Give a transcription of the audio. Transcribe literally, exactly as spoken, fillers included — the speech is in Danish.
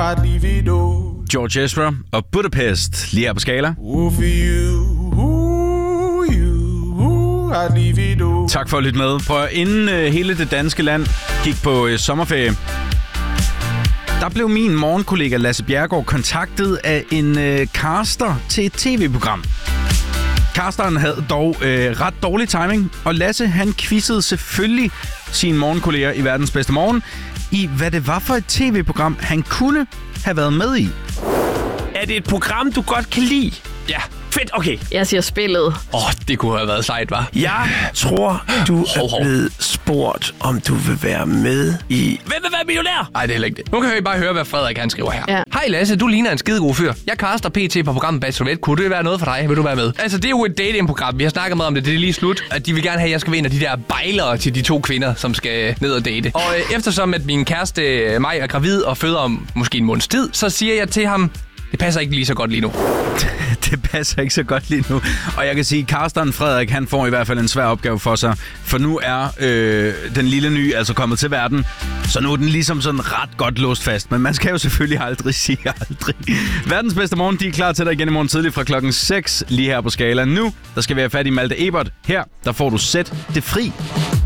I'd leave it all. George Ezra og Budapest lige her på Skala. Oh, for you, ooh, you, ooh, I'd leave it all. Tak for at lytte med. Prøv inden øh, hele det danske land gik på øh, sommerferie, der blev min morgenkollega Lasse Bjerregaard kontaktet af en øh, caster til et tv-program. Casteren havde dog øh, ret dårlig timing, og Lasse han quizzede selvfølgelig sine morgenkolleger i Verdens Bedste Morgen i, hvad det var for et tv-program, han kunne have været med i. Er det et program, du godt kan lide? Ja. Fedt, okay. Jeg siger spillet. Åh, oh, det kunne have været sejt, hva'? Jeg tror, du Hov, er hov. blevet spurgt, om du vil være med i... Hvem vil være millionær? Nej, det er heller ikke det. Nu kan I bare høre, hvad Frederik han skriver her. Ja. Hej Lasse, du ligner en skidegod fyr. Jeg caster P T på programmet Bachelorette. Kunne det være noget for dig? Vil du være med? Altså, det er jo et datingprogram. Vi har snakket meget om det. Det er lige slut. At de vil gerne have, at jeg skal være en af de der bejlere til de to kvinder, som skal ned og date. Og øh, eftersom at min kæreste øh, mig er gravid og føder om måske en måneds tid, så siger jeg til ham, det passer ikke lige så godt lige nu. Det passer ikke så godt lige nu. Og jeg kan sige, at Carsten Frederik, han får i hvert fald en svær opgave for sig. For nu er øh, den lille ny altså kommet til verden. Så nu er den ligesom sådan ret godt låst fast. Men man skal jo selvfølgelig aldrig sige aldrig. Verdens Bedste Morgen, de er klar til dig igen i morgen tidlig fra klokken seks lige her på Skala. Nu, der skal vi have fat i Malte Ebert. Her, der får du Sæt det fri.